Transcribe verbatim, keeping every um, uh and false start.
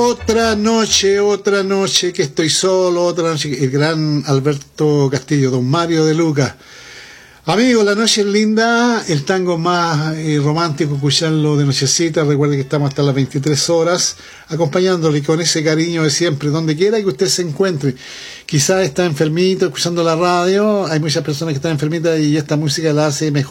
Otra noche, otra noche que estoy solo, otra noche, el gran Alberto Castillo, don Mario de Lucas. Amigos, la noche es linda, el tango más eh, romántico, escucharlo de nochecita. Recuerden que estamos hasta las veintitrés horas, acompañándole con ese cariño de siempre, donde quiera que usted se encuentre. Quizás está enfermito, escuchando la radio, hay muchas personas que están enfermitas y esta música la hace mejor.